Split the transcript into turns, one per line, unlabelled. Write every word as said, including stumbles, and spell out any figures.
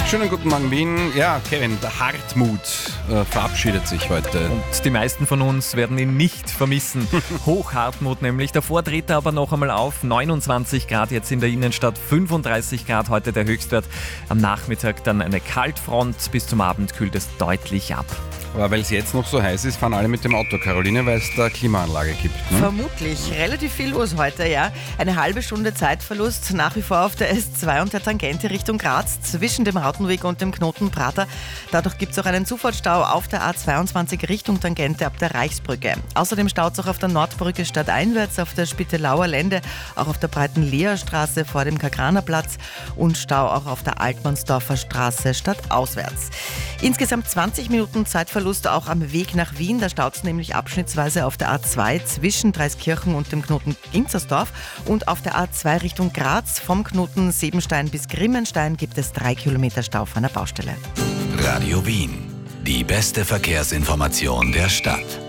Schönen guten Morgen, Wien. Ja, Kevin, der Hartmut äh, verabschiedet sich heute.
Und die meisten von uns werden ihn nicht vermissen. Hochhartmut nämlich. Davor dreht er aber noch einmal auf. neunundzwanzig Grad jetzt in der Innenstadt, fünfunddreißig Grad heute der Höchstwert. Am Nachmittag dann eine Kaltfront. Bis zum Abend kühlt es deutlich ab.
Aber weil es jetzt noch so heiß ist, fahren alle mit dem Auto, Caroline, weil es da Klimaanlage gibt. Ne?
Vermutlich. Relativ viel los heute, ja. Eine halbe Stunde Zeitverlust nach wie vor auf der S zwei und der Tangente Richtung Graz zwischen dem Rautenweg und dem Knoten Prater. Dadurch gibt es auch einen Zufahrtsstau auf der A zweiundzwanzig Richtung Tangente ab der Reichsbrücke. Außerdem staut es auch auf der Nordbrücke stadteinwärts, auf der Spittelauer Lände, auch auf der breiten Leerstraße vor dem Kagranerplatz und Stau auch auf der Altmannsdorfer Straße stadtauswärts. Insgesamt zwanzig Minuten Zeitverlust auch am Weg nach Wien. Da staut es nämlich abschnittsweise auf der A zwei zwischen Dreiskirchen und dem Knoten Ginzersdorf. Und auf der A zwei Richtung Graz vom Knoten Sebenstein bis Grimmenstein gibt es drei Kilometer Stau auf einer Baustelle.
Radio Wien. Die beste Verkehrsinformation der Stadt.